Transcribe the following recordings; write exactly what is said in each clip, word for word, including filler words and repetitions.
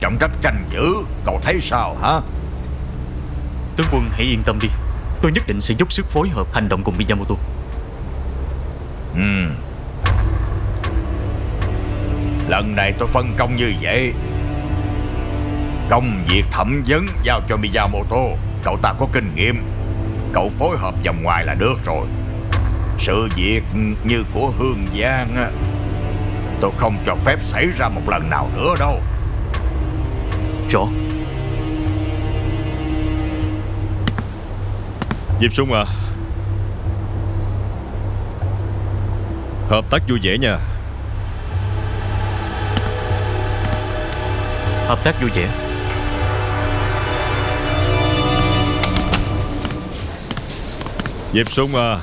trọng trách canh giữ. Cậu thấy sao hả? Tướng quân hãy yên tâm đi, tôi nhất định sẽ dốc sức phối hợp hành động cùng Miyamoto. Ừ. Lần này tôi phân công như vậy. Công việc thẩm vấn giao cho Miyamoto. Cậu ta có kinh nghiệm, cậu phối hợp vòng ngoài là được rồi. Sự việc như của Hương Giang á, tôi không cho phép xảy ra một lần nào nữa đâu. Rõ. Diệp Sung à, hợp tác vui vẻ nha. Hợp tác vui vẻ. Diệp Sung à,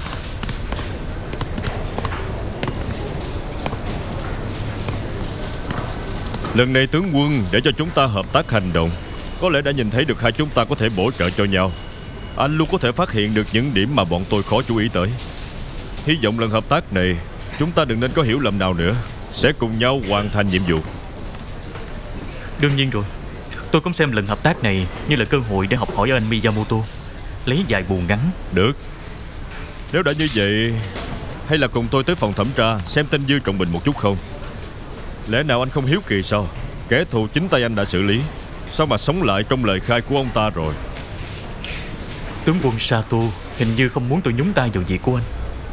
lần này tướng quân để cho chúng ta hợp tác hành động, có lẽ đã nhìn thấy được hai chúng ta có thể bổ trợ cho nhau. Anh luôn có thể phát hiện được những điểm mà bọn tôi khó chú ý tới. Hy vọng lần hợp tác này chúng ta đừng nên có hiểu lầm nào nữa, sẽ cùng nhau hoàn thành nhiệm vụ. Đương nhiên rồi. Tôi cũng xem lần hợp tác này như là cơ hội để học hỏi ở anh Miyamoto, lấy vài bù ngắn. Được. Nếu đã như vậy, hay là cùng tôi tới phòng thẩm tra xem tên Dư Trọng Bình một chút không? Lẽ nào anh không hiếu kỳ sao? Kẻ thù chính tay anh đã xử lý, sao mà sống lại trong lời khai của ông ta rồi? Tướng quân Sato hình như không muốn tôi nhúng tay vào việc của anh.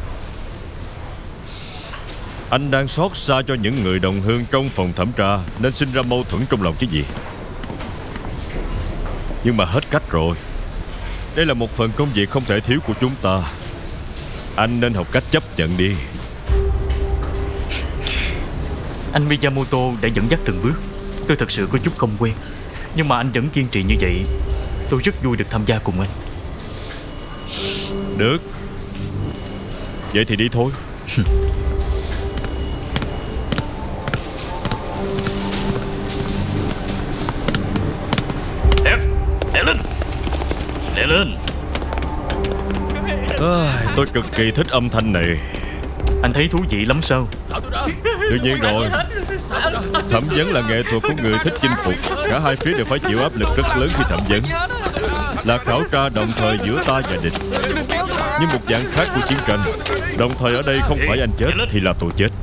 Anh đang xót xa cho những người đồng hương trong phòng thẩm tra nên sinh ra mâu thuẫn trong lòng chứ gì. Nhưng mà hết cách rồi. Đây là một phần công việc không thể thiếu của chúng ta. Anh nên học cách chấp nhận đi. Anh Miyamoto đã dẫn dắt từng bước. Tôi thật sự có chút không quen, nhưng mà anh vẫn kiên trì như vậy. Tôi rất vui được tham gia cùng anh. Được. Vậy thì đi thôi. Lẹ, lẹ lên. Lẹ lên. À, tôi cực kỳ thích âm thanh này. Anh thấy thú vị lắm sao? Đương nhiên rồi. Thẩm vấn là nghệ thuật của người thích chinh phục. Cả hai phía đều phải chịu áp lực rất lớn khi thẩm vấn. Là khảo tra đồng thời giữa ta và địch, như một dạng khác của chiến tranh. Đồng thời ở đây không phải anh chết thì là tôi chết.